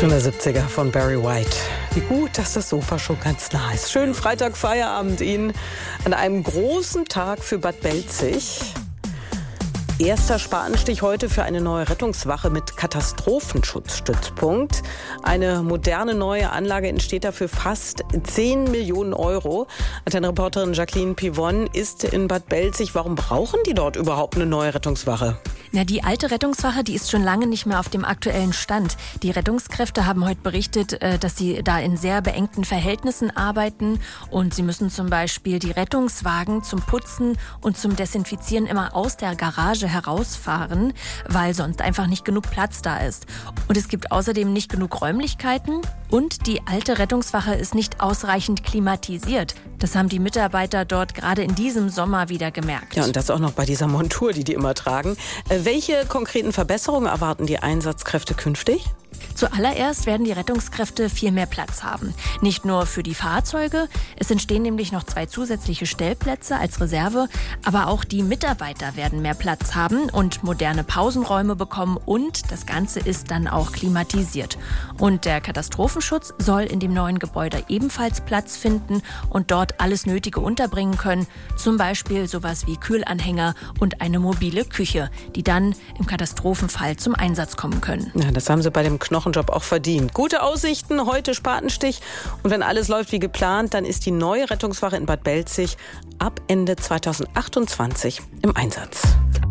Schöner 70er von Barry White. Wie gut, dass das Sofa schon ganz nah ist. Schönen Freitag, Feierabend Ihnen an einem großen Tag für Bad Belzig. Erster Spatenstich heute für eine neue Rettungswache mit Katastrophenschutzstützpunkt. Eine moderne neue Anlage entsteht dafür fast 10 Millionen Euro. Antenne-Reporterin Jacqueline Pivon ist in Bad Belzig. Warum brauchen die dort überhaupt eine neue Rettungswache? Na, die alte Rettungswache, die ist schon lange nicht mehr auf dem aktuellen Stand. Die Rettungskräfte haben heute berichtet, dass sie da in sehr beengten Verhältnissen arbeiten und sie müssen zum Beispiel die Rettungswagen zum Putzen und zum Desinfizieren immer aus der Garage herausfahren, weil sonst einfach nicht genug Platz da ist. Und es gibt außerdem nicht genug Räumlichkeiten und die alte Rettungswache ist nicht ausreichend klimatisiert. Das haben die Mitarbeiter dort gerade in diesem Sommer wieder gemerkt. Ja, und das auch noch bei dieser Montur, die immer tragen. Welche konkreten Verbesserungen erwarten die Einsatzkräfte künftig? Zuallererst werden die Rettungskräfte viel mehr Platz haben. Nicht nur für die Fahrzeuge, es entstehen nämlich noch 2 zusätzliche Stellplätze als Reserve, aber auch die Mitarbeiter werden mehr Platz haben und moderne Pausenräume bekommen und das Ganze ist dann auch klimatisiert. Und der Katastrophenschutz soll in dem neuen Gebäude ebenfalls Platz finden und dort alles Nötige unterbringen können, zum Beispiel sowas wie Kühlanhänger und eine mobile Küche, die dann im Katastrophenfall zum Einsatz kommen können. Ja, das haben sie bei dem Knochenjob auch verdient. Gute Aussichten, heute Spatenstich. Und wenn alles läuft wie geplant, dann ist die neue Rettungswache in Bad Belzig ab Ende 2028 im Einsatz.